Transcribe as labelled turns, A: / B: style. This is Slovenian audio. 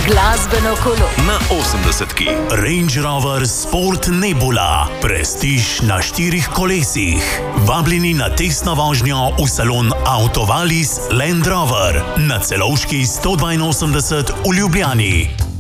A: Glasbeno kolo
B: na 80-ki.
C: Range Rover Sport Nebula. Prestiž na 4 kolesih. Vabljeni na testno vožnjo v salon Autovalis Land Rover na Celovški 182 v Ljubljani.